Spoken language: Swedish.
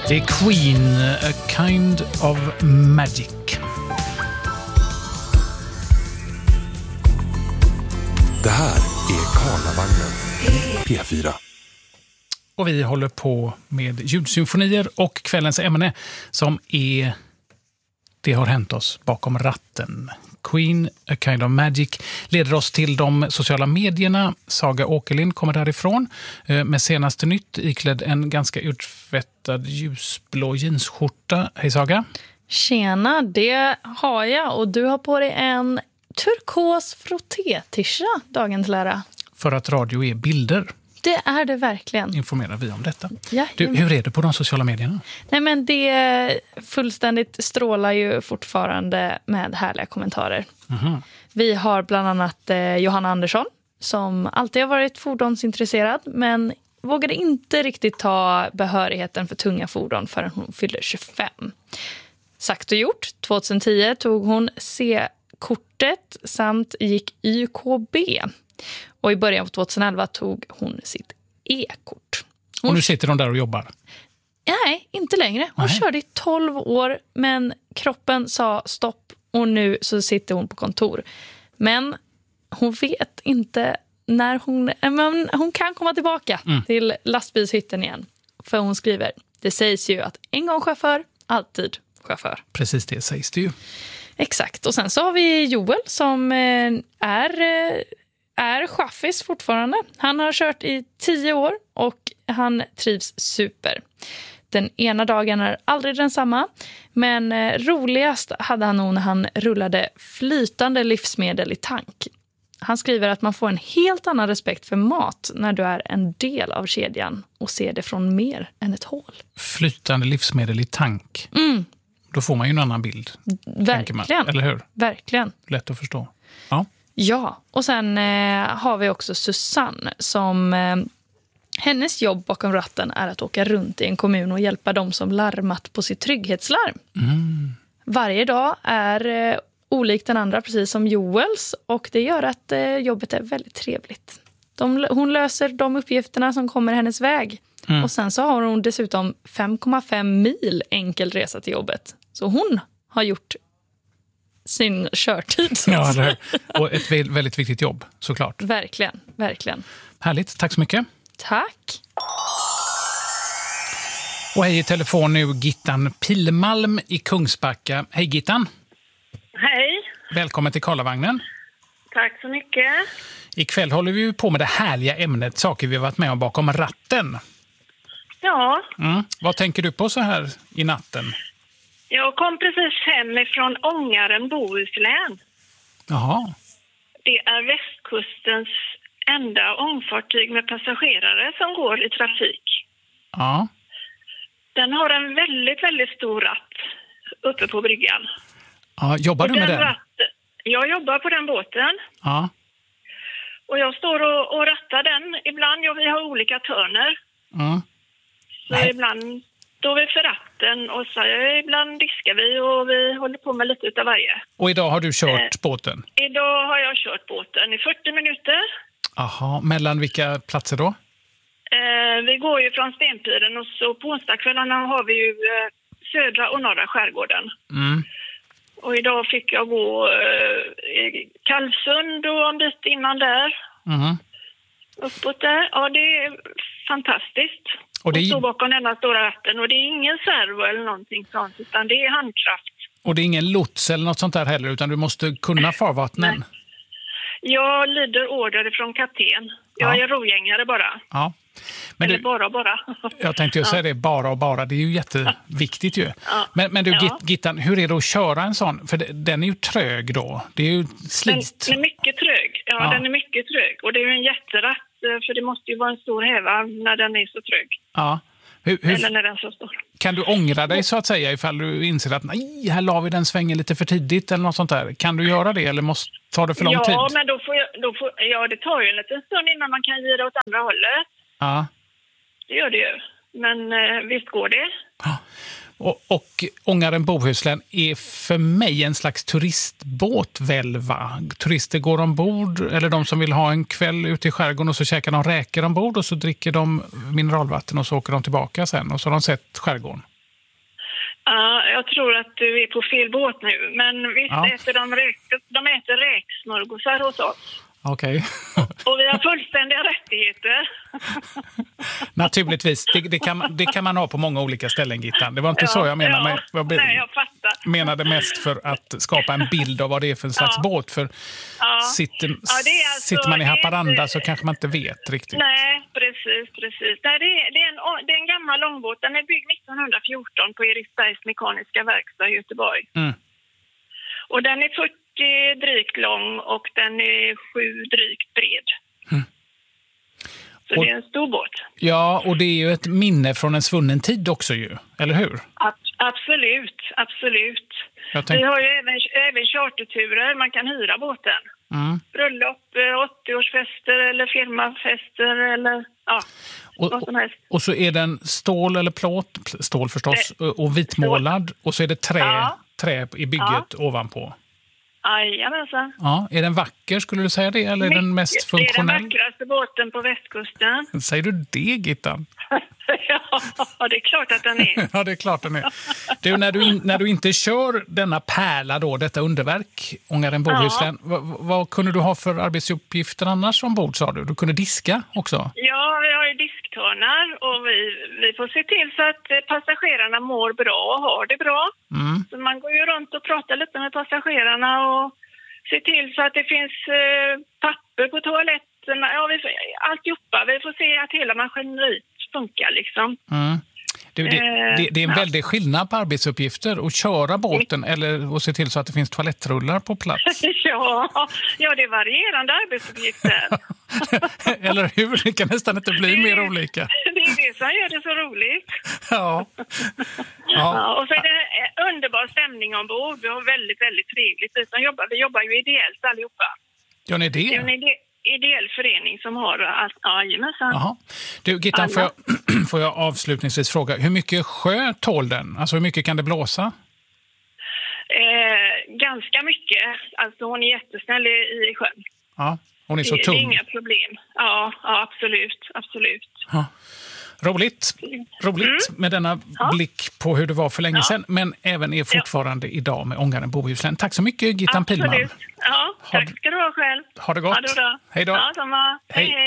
Det är Queen, A Kind of Magic. Det här är Karlavagnen, P4. Och vi håller på med ljudsymfonier och kvällens ämne som är Det har hänt oss bakom ratten. Queen, A Kind of Magic leder oss till de sociala medierna. Saga Åkerlind kommer därifrån med senaste nytt iklädd en ganska urtvättad ljusblå jeansskjorta. Hej Saga. Tjena, det har jag och du har på dig en turkos frotté-tisha, dagens lära. För att radio är bilder. Det är det verkligen. Informerar vi om detta. Ja, du, hur är det på de sociala medierna? Nej, men det fullständigt strålar ju fortfarande med härliga kommentarer. Mm-hmm. Vi har bland annat Johanna Andersson som alltid har varit fordonsintresserad men vågade inte riktigt ta behörigheten för tunga fordon förrän hon fyllde 25. Sagt och gjort, 2010 tog hon C-kortet samt gick YKB. Och i början på 2011 tog hon sitt E-kort. Och nu sitter hon där och jobbar? Nej, inte längre. Hon körde i 12 år men kroppen sa stopp och nu så sitter hon på kontor. Men hon vet inte när hon kan komma tillbaka till lastbilshytten igen. För hon skriver, det sägs ju att en gång chaufför, alltid chaufför. Precis, det sägs det ju. Exakt. Och sen så har vi Joel som är chaffis fortfarande. Han har kört i 10 år och han trivs super. Den ena dagen är aldrig densamma, men roligast hade han nog när han rullade flytande livsmedel i tank. Han skriver att man får en helt annan respekt för mat när du är en del av kedjan och ser det från mer än ett hål. Flytande livsmedel i tank. Då får man ju en annan bild. Verkligen. Eller hur? Verkligen. Lätt att förstå. Ja. Ja, och sen har vi också Susanne som hennes jobb bakom ratten är att åka runt i en kommun och hjälpa dem som larmat på sitt trygghetslarm. Varje dag är olikt den andra, precis som Joels, och det gör att jobbet är väldigt trevligt. Hon löser de uppgifterna som kommer hennes väg. Och sen så har hon dessutom 5,5 mil enkel resa till jobbet. Så hon har gjort sin körtid. Ja, det här. Och ett väldigt viktigt jobb, såklart. Verkligen, verkligen. Härligt, tack så mycket. Tack. Och hej i telefon nu, Gittan Pilmalm i Kungsbacka. Hej Gittan. Hej. Välkommen till Karlavagnen. Tack så mycket. Ikväll håller vi på med det härliga ämnet, saker vi har varit med om bakom ratten. Ja. Vad tänker du på så här i natten? Jag kom precis hem ifrån Ångaren, Bohuslän. Jaha. Det är västkustens enda ångfartyg med passagerare som går i trafik. Ja. Den har en väldigt, väldigt stor ratt uppe på bryggan. Ja, jobbar du med den? Jag jobbar på den båten. Ja. Och jag står och rattar den. Ibland, vi har olika törner. Så ibland står vi för ratten och så ibland diskar vi och vi håller på med lite utav varje. Och idag har du kört båten? Idag har jag kört båten i 40 minuter. Aha, mellan vilka platser då? Vi går ju från Stenpiren och så på onsdagskvällarna har vi ju södra och norra skärgården. Och idag fick jag gå i Kalvsund och en bit innan där. Uppåt där. Ja, det är fantastiskt. Och stå bakom denna stora ratten. Och det är ingen servo eller någonting sånt, utan det är handkraft. Och det är ingen lots eller något sånt där heller, utan du måste kunna farvattnen? Nej. Jag lyder order från kapten. Jag är rogängare bara. Ja. Men eller bara. Jag tänkte ju säga det, bara. Det är ju jätteviktigt ju. Men du, Gittan, hur är det att köra en sån? För den är ju trög då. Det är ju slit. Den är mycket trög. Ja, den är mycket trög. Och det är ju en jätteratt, för det måste ju vara en stor häva när den är så trög. Ja. Eller när den är så stor. Kan du ångra dig så att säga ifall du inser att nej, här la vi den svängen lite för tidigt eller något sånt där? Kan du göra det eller tar det för lång tid? Ja, men det tar ju en liten stund innan man kan gira åt andra hållet. Ja. Det gör det ju. Men visst går det. Ja. Och Ångaren Bohuslän är för mig en slags turistbåt väl, va? Turister går ombord, eller de som vill ha en kväll ute i skärgården och så käkar de räkor ombord och så dricker de mineralvatten och så åker de tillbaka sen och så har de sett skärgården. Ja, jag tror att du är på fel båt nu. Men visst äter de äter räksmörgåsar hos oss. Okej. Och vi har fullständiga rättigheter. Naturligtvis. Det kan man ha på många olika ställen, Gittan. Det var inte så jag menade. Nej, jag fattar. Menade mest för att skapa en bild av vad det är för en slags båt. För sitter man i Haparanda så kanske man inte vet riktigt. Nej, precis. Nej, det är en gammal långbåt. Den är byggd 1914 på Eriksbergs mekaniska verkstad i Göteborg. Mm. Och den är 40 drygt lång och den är 7 drygt bred. Mm. Så det är en stor båt. Ja, och det är ju ett minne från en svunnen tid också ju, eller hur? Absolut. Vi har ju även charterturer, man kan hyra båten. Mm. Bröllop, 80-årsfester eller firmafester eller vad som helst. Och så är den stål eller plåt, stål förstås, och vitmålad. Och så är det trä i bygget ovanpå. Jajamensan. Ja, är den vacker, skulle du säga det? Eller är den mest funktionell? Det är den vackraste båten på västkusten. Säger du det, Gittan? Ja, det är klart att den är. Ja, det är klart den är. Du, när du inte kör denna pärla då, detta underverk, Ångaren Bohuslän, vad kunde du ha för arbetsuppgifter annars ombord, sa du? Du kunde diska också? Ja, vi har ju disktörnar och vi får se till så att passagerarna mår bra och har det bra. Mm. Så man går ju runt och pratar lite med passagerarna och ser till så att det finns papper på toaletten. Ja, alltihopa. Vi får se att hela maskineriet funkar liksom. Mm. Det är en väldig skillnad på arbetsuppgifter att köra båten eller att se till så att det finns toalettrullar på plats. Ja, det är varierande arbetsuppgifter. Eller hur? Det kan nästan inte bli mer olika. Det är det som gör det så roligt. Ja. Och så är det underbar stämning ombord. Vi har väldigt, väldigt trevligt. Vi jobbar ju ideellt allihopa. Ja, det är det. Det är en ideell förening som har allt. Ja, gemensamt. Jaha. Du, Gittan, får jag avslutningsvis fråga, hur mycket sjö tål den? Alltså hur mycket kan det blåsa? Ganska mycket. Alltså hon är jättesnäll i sjön. Ja, hon är så tung. Det är inga problem. Ja, absolut. Ja. Roligt med denna blick på hur det var för länge sedan, men även är fortfarande idag med Ångaren Bohuslän. Tack så mycket, Gittan Pilman. Ja, tack ska du ha själv. Ha det gott. Ha det bra. Hej då. Ja, samma. Hej.